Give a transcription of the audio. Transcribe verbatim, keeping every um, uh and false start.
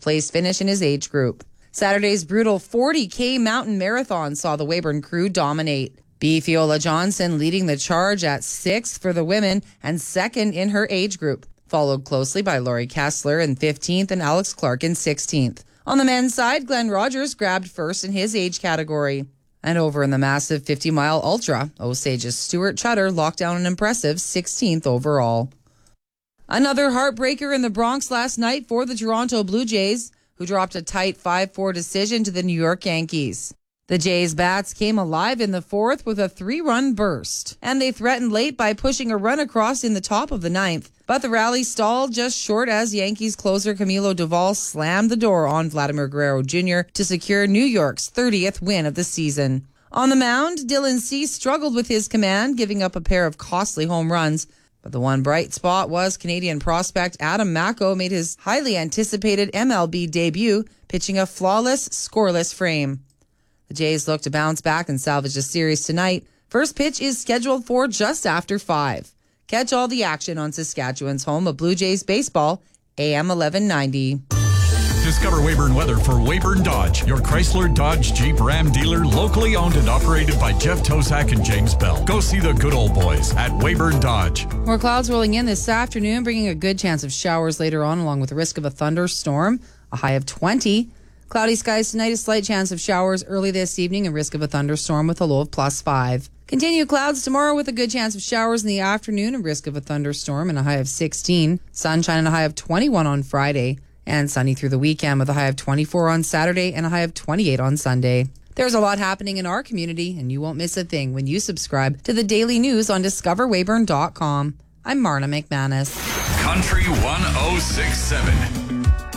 place finish in his age group. Saturday's brutal forty K mountain marathon saw the Weyburn crew dominate. B. Fiola Johnson leading the charge at sixth for the women and second in her age group, followed closely by Laurie Kessler in fifteenth and Alex Clark in sixteenth. On the men's side, Glenn Rogers grabbed first in his age category. And over in the massive fifty-mile ultra, Osage's Stuart Chutter locked down an impressive sixteenth overall. Another heartbreaker in the Bronx last night for the Toronto Blue Jays, who dropped a tight five four decision to the New York Yankees. The Jays' bats came alive in the fourth with a three-run burst, and they threatened late by pushing a run across in the top of the ninth. But the rally stalled just short as Yankees closer Camilo Doval slammed the door on Vladimir Guerrero Junior to secure New York's thirtieth win of the season. On the mound, Dylan Cease struggled with his command, giving up a pair of costly home runs. But the one bright spot was Canadian prospect Adam Macko made his highly anticipated M L B debut, pitching a flawless, scoreless frame. The Jays look to bounce back and salvage the series tonight. First pitch is scheduled for just after five. Catch all the action on Saskatchewan's home of Blue Jays baseball, A M eleven ninety. Discover Weyburn weather for Weyburn Dodge, your Chrysler, Dodge, Jeep, Ram dealer, locally owned and operated by Jeff Tosak and James Bell. Go see the good old boys at Weyburn Dodge. More clouds rolling in this afternoon, bringing a good chance of showers later on, along with the risk of a thunderstorm, a high of twenty. Cloudy skies tonight, a slight chance of showers early this evening and risk of a thunderstorm with a low of plus five. Continued clouds tomorrow with a good chance of showers in the afternoon and risk of a thunderstorm and a high of sixteen. Sunshine and a high of twenty-one on Friday. And sunny through the weekend with a high of twenty-four on Saturday and a high of twenty-eight on Sunday. There's a lot happening in our community, and you won't miss a thing when you subscribe to the daily news on discover weyburn dot com. I'm Marna McManus. Country one oh six point seven.